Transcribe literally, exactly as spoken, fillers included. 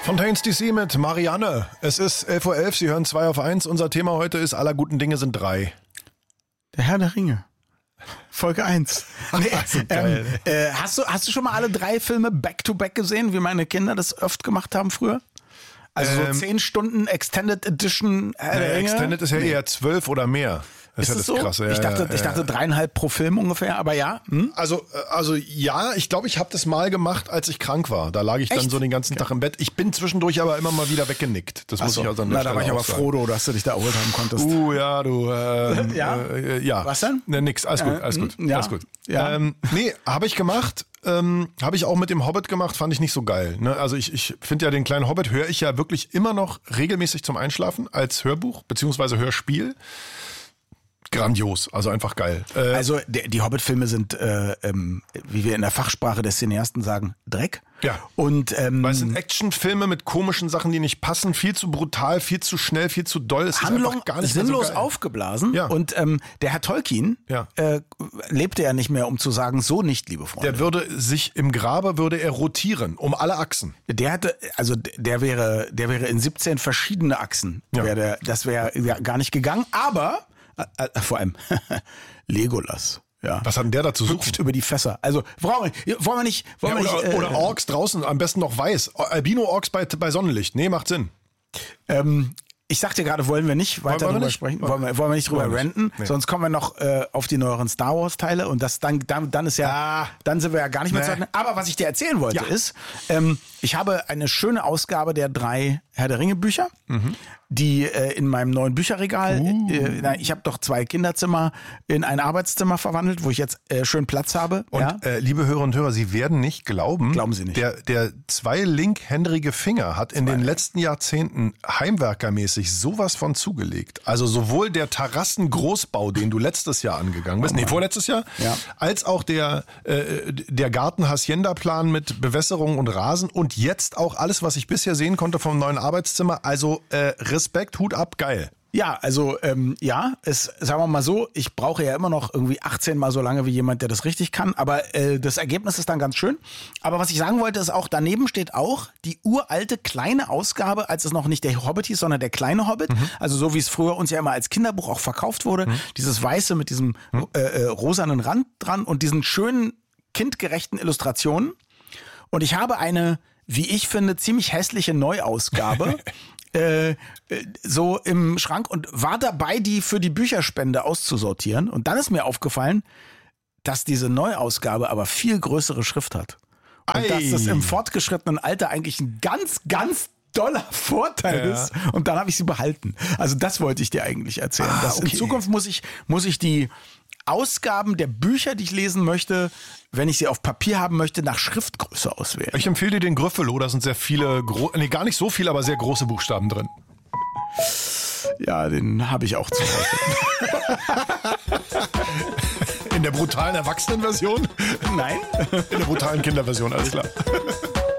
Fontaines D C mit Marianne. Es ist elf Uhr elf, Sie hören zwei auf eins. Unser Thema heute ist, aller guten Dinge sind drei. Der Herr der Ringe. Folge eins. Nee, so geil. ähm, äh, hast, du, hast du schon mal alle drei Filme back-to-back gesehen, wie meine Kinder das oft gemacht haben früher? Also Ähm, so zehn Stunden Extended Edition Herr der Äh, Ringe? Extended ist ja eher zwölf oder mehr. Das Ist ist es ja so? das Krasse. Ja, ich dachte, ja, ich dachte ja. dreieinhalb pro Film ungefähr, aber ja. Hm? Also, äh, also ja, ich glaube, ich habe das mal gemacht, als ich krank war. Da lag ich dann Echt? so den ganzen Tag im Bett. Ich bin zwischendurch aber immer mal wieder weggenickt. Das muss Achso, ich also an na, der da Stelle war ich auch aber sagen. froh, dass du dich da erholt haben konntest. Uh, ja, du. Ähm, Ja? Äh, ja. Was denn? Ne, nix. Alles gut, Äh, alles gut. hm, ja. Alles gut. Ja. Ähm, nee, habe ich gemacht. Ähm, habe ich auch mit dem Hobbit gemacht, fand ich nicht so geil. Ne? Also ich, ich finde ja den kleinen Hobbit, höre ich ja wirklich immer noch regelmäßig zum Einschlafen als Hörbuch beziehungsweise Hörspiel. Grandios, also einfach geil. Äh, Also der, die Hobbit-Filme sind, äh, ähm, wie wir in der Fachsprache des Cineasten sagen, Dreck. Ja. Und ähm, Weil es sind Actionfilme mit komischen Sachen, die nicht passen, viel zu brutal, viel zu schnell, viel zu doll. Es ist Handlung einfach gar nicht mehr sinnlos so geil. aufgeblasen. Ja. Und ähm, der Herr Tolkien Ja. äh, lebte ja nicht mehr, um zu sagen, so nicht, liebe Freunde. Der würde sich im Grabe würde er rotieren um alle Achsen. Der hatte, also der wäre, der wäre in siebzehn verschiedene Achsen. Ja. Wär der, das wäre ja gar nicht gegangen. Aber äh, äh, vor allem Legolas. Ja. Was hat denn der dazu suchen? Hüpft über die Fässer. Also wollen wir, wollen wir nicht, wollen Ja, wir oder, nicht, äh, oder Orks draußen, am besten noch weiß. Albino-Orks bei, bei Sonnenlicht. Nee, macht Sinn. Ähm, ich sagte gerade, wollen wir nicht weiter Wollen wir drüber nicht? sprechen? Wollen wir, wollen wir nicht drüber Wollen wir nicht. ranten? Nee. Sonst kommen wir noch äh, auf die neueren Star Wars Teile und das dann, dann, dann ist ja, Ah. dann sind wir ja gar nicht mehr Nee. zu halten. Aber was ich dir erzählen wollte Ja. ist, ähm, ich habe eine schöne Ausgabe der drei Herr der Ringe Bücher, Mhm. die äh, in meinem neuen Bücherregal, Uh. äh, na, ich habe doch zwei Kinderzimmer in ein Arbeitszimmer verwandelt, wo ich jetzt äh, schön Platz habe. Und ja? äh, liebe Hörer und Hörer, Sie werden nicht glauben. Glauben Sie nicht. Der, der zwei linkhändige Finger hat in den letzten Jahrzehnten heimwerkermäßig sowas von zugelegt. Also sowohl der Terrassengroßbau, den du letztes Jahr angegangen bist, nee, vorletztes Jahr, Ja. als auch der, äh, der Garten-Hacienda-Plan mit Bewässerung und Rasen und jetzt auch alles, was ich bisher sehen konnte vom neuen Arbeitszimmer. Also äh, Respekt, Hut ab, geil. Ja, also ähm, ja, es, sagen wir mal so, ich brauche ja immer noch irgendwie achtzehn Mal so lange wie jemand, der das richtig kann, aber äh, das Ergebnis ist dann ganz schön. Aber was ich sagen wollte, ist auch, daneben steht auch die uralte kleine Ausgabe, als es noch nicht der Hobbit hieß, sondern der kleine Hobbit. Mhm. Also so wie es früher uns ja immer als Kinderbuch auch verkauft wurde. Mhm. Dieses Weiße mit diesem Mhm. äh, äh, rosanen Rand dran und diesen schönen kindgerechten Illustrationen. Und ich habe eine, wie ich finde, ziemlich hässliche Neuausgabe äh, so im Schrank und war dabei, die für die Bücherspende auszusortieren. Und dann ist mir aufgefallen, dass diese Neuausgabe aber viel größere Schrift hat. Und Ei. dass das im fortgeschrittenen Alter eigentlich ein ganz, ganz doller Vorteil Ja. ist. Und dann habe ich sie behalten. Also das wollte ich dir eigentlich erzählen. Ah, dass okay. In Zukunft muss ich, muss ich die Ausgaben der Bücher, die ich lesen möchte, wenn ich sie auf Papier haben möchte, nach Schriftgröße auswählen. Ich empfehle dir den Gryffalo, da sind sehr viele, gro- nee, gar nicht so viele, aber sehr große Buchstaben drin. Ja, den habe ich auch zu Hause. In der brutalen Erwachsenenversion? Nein? In der brutalen Kinderversion, alles klar.